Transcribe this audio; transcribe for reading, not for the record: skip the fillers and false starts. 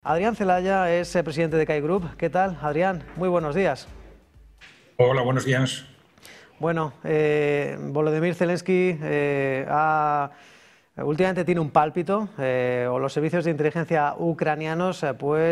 Adrián Celaya es presidente de CAI Group. ¿Qué tal, Adrián? Muy buenos días. Hola, buenos días. Bueno, Volodymyr Zelensky últimamente tiene un pálpito, o los servicios de inteligencia ucranianos pues